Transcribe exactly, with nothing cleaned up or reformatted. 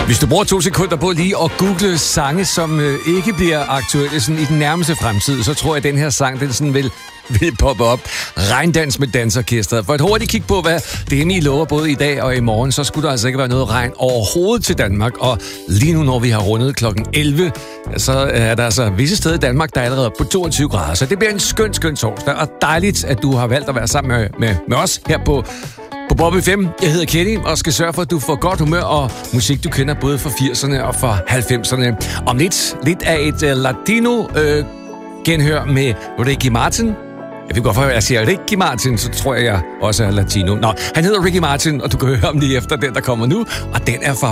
Hvis du bruger to sekunder på lige at google sange, som øh, ikke bliver aktuelle sådan i den nærmeste fremtid, så tror jeg, at den her sang, den sådan vil, vil poppe op. Regndans med dansorkestret. For et hurtigt kig på, hvad det endelig lover både i dag og i morgen, så skulle der altså ikke være noget regn overhovedet til Danmark. Og lige nu, når vi har rundet klokken elleve, så er der altså visse steder i Danmark, der er allerede på toogtyve grader. Så det bliver en skøn, skøn torsdag, og dejligt, at du har valgt at være sammen med, med, med os her på På Bob F M. Jeg hedder Kenny, og skal sørge for, at du får godt humør og musik, du kender både fra firserne og fra halvfemserne. Om lidt, lidt af et uh, latino-genhør uh, med Ricky Martin. Jeg ved godt, for jeg siger Ricky Martin, så tror jeg, jeg også er latino. Nå, han hedder Ricky Martin, og du kan høre om lige efter den, der kommer nu, og den er fra